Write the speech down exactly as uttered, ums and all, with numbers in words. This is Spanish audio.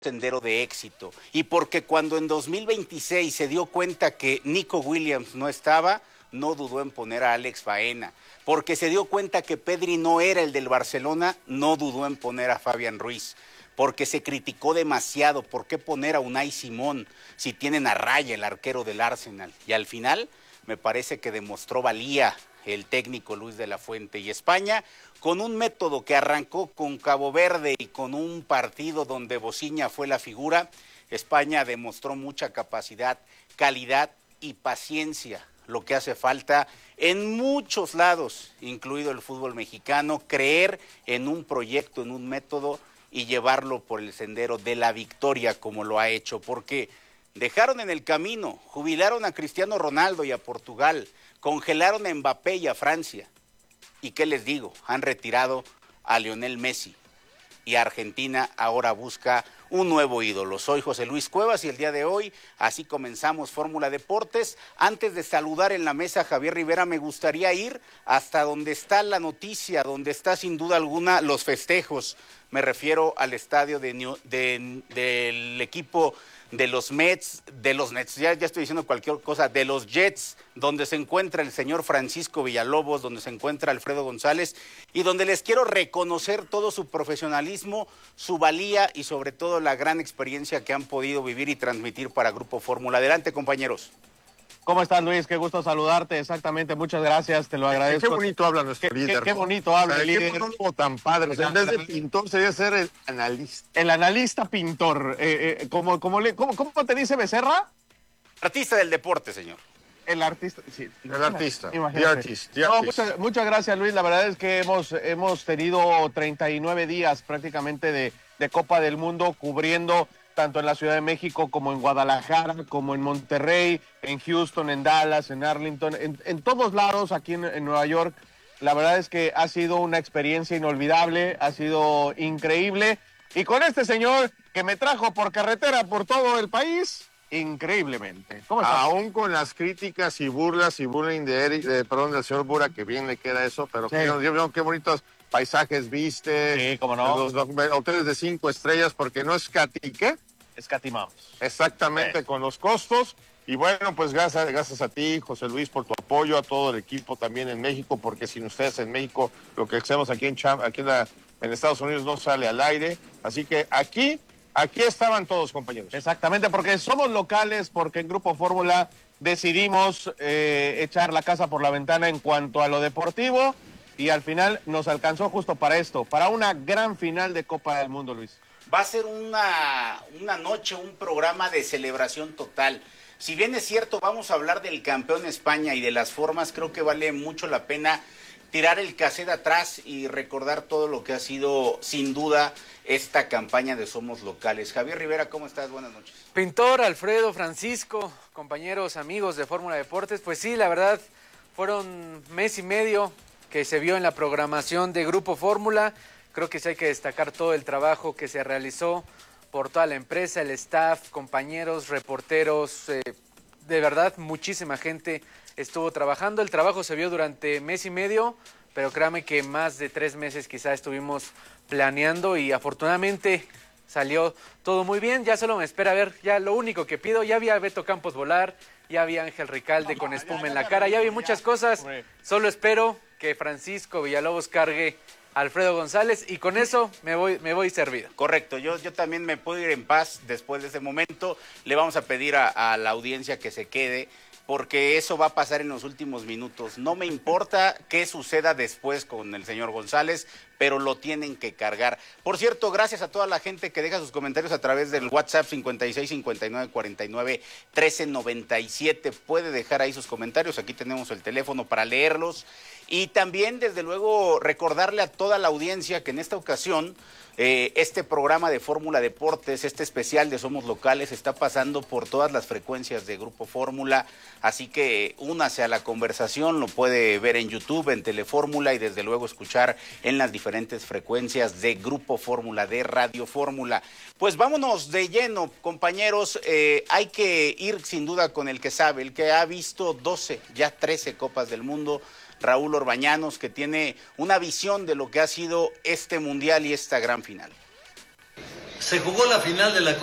sendero de éxito y porque cuando en dos mil veintiséis se dio cuenta que Nico Williams no estaba, no dudó en poner a Alex Baena, porque se dio cuenta que Pedri no era el del Barcelona, no dudó en poner a Fabián Ruiz, porque se criticó demasiado, ¿por qué poner a Unai Simón si tienen a Raya, el arquero del Arsenal? Y al final me parece que demostró valía el técnico Luis de la Fuente, y España, con un método que arrancó con Cabo Verde y con un partido donde Bociña fue la figura, España demostró mucha capacidad, calidad y paciencia, lo que hace falta en muchos lados, incluido el fútbol mexicano, creer en un proyecto, en un método y llevarlo por el sendero de la victoria como lo ha hecho, porque dejaron en el camino, jubilaron a Cristiano Ronaldo y a Portugal, congelaron a Mbappé y a Francia. ¿Y qué les digo? Han retirado a Lionel Messi. Y Argentina ahora busca un nuevo ídolo. Soy José Luis Cuevas y el día de hoy así comenzamos Fórmula Deportes. Antes de saludar en la mesa a Javier Rivera, me gustaría ir hasta donde está la noticia, donde está sin duda alguna los festejos. Me refiero al estadio de, de, del equipo de los Mets, de los Nets, ya, ya estoy diciendo cualquier cosa, de los Jets, donde se encuentra el señor Francisco Villalobos, donde se encuentra Alfredo González, y donde les quiero reconocer todo su profesionalismo, su valía y sobre todo la gran experiencia que han podido vivir y transmitir para Grupo Fórmula. Adelante, compañeros. ¿Cómo estás, Luis? Qué gusto saludarte. Exactamente, muchas gracias, te lo agradezco. Qué bonito habla nuestro qué, líder. Qué, qué bonito habla o sea, el líder. Qué monólogo tan padre. O sea, en vez de pintor sería ser el analista. El analista pintor. Eh, eh, ¿cómo, cómo, le, cómo, ¿Cómo te dice Becerra? Artista del deporte, señor. El artista, sí. El artista. Imagínate. The artist, the no, artist. muchas, muchas gracias, Luis. La verdad es que hemos, hemos tenido treinta y nueve días prácticamente de, de Copa del Mundo cubriendo tanto en la Ciudad de México como en Guadalajara, como en Monterrey, en Houston, en Dallas, en Arlington, en, en todos lados aquí en, en Nueva York. La verdad es que ha sido una experiencia inolvidable, ha sido increíble. Y con este señor que me trajo por carretera por todo el país, increíblemente. ¿Cómo estás? Aún con las críticas y burlas y bullying de Eric, de, perdón, del señor Bura, que bien le queda eso, pero Sí. qué, qué, qué bonitos paisajes viste. Sí, cómo no. Los, los hoteles de cinco estrellas, porque no escatiqué. Escatimamos. Exactamente, Sí. con los costos. Y bueno, pues gracias, gracias a ti, José Luis, por tu apoyo, a todo el equipo también en México, porque sin ustedes en México, lo que hacemos aquí en Cham aquí en, la, en Estados Unidos no sale al aire. Así que aquí, aquí estaban todos, compañeros. Exactamente, porque somos locales, porque en Grupo Fórmula decidimos eh, echar la casa por la ventana en cuanto a lo deportivo, y al final nos alcanzó justo para esto, para una gran final de Copa del Mundo, Luis. Va a ser una, una noche, un programa de celebración total. Si bien es cierto, vamos a hablar del campeón España y de las formas, creo que vale mucho la pena tirar el cassette atrás y recordar todo lo que ha sido, sin duda, esta campaña de Somos Locales. Javier Rivera, ¿cómo estás? Buenas noches. Pintor, Alfredo, Francisco, compañeros, amigos de Fórmula Deportes, pues sí, la verdad, fueron mes y medio que se vio en la programación de Grupo Fórmula. Creo que sí hay que destacar todo el trabajo que se realizó por toda la empresa, el staff, compañeros, reporteros, eh, de verdad muchísima gente estuvo trabajando. El trabajo se vio durante mes y medio, pero créame que más de tres meses quizá estuvimos planeando y afortunadamente salió todo muy bien. Ya solo me espera ver, ya lo único que pido, ya vi a Beto Campos volar, ya vi a Ángel Ricalde con espuma en la cara, ya vi muchas cosas, solo espero que Francisco Villalobos cargue Alfredo González y con eso me voy me voy servido. Correcto, yo, yo también me puedo ir en paz después de ese momento. Le vamos a pedir a, a la audiencia que se quede, porque eso va a pasar en los últimos minutos. No me importa qué suceda después con el señor González, pero lo tienen que cargar. Por cierto, gracias a toda la gente que deja sus comentarios a través del WhatsApp cincuenta y seis, cincuenta y nueve, cuarenta y nueve, trece, noventa y siete. Puede dejar ahí sus comentarios, aquí tenemos el teléfono para leerlos. Y también, desde luego, recordarle a toda la audiencia que en esta ocasión eh, este programa de Fórmula Deportes, este especial de Somos Locales, está pasando por todas las frecuencias de Grupo Fórmula, así que únase a la conversación, lo puede ver en YouTube, en Telefórmula y desde luego escuchar en las diferentes frecuencias de Grupo Fórmula, de Radio Fórmula. Pues vámonos de lleno, compañeros, eh, hay que ir sin duda con el que sabe, el que ha visto doce, ya trece Copas del Mundo, Raúl Orbañanos, que tiene una visión de lo que ha sido este mundial y esta gran final. Se jugó la final de la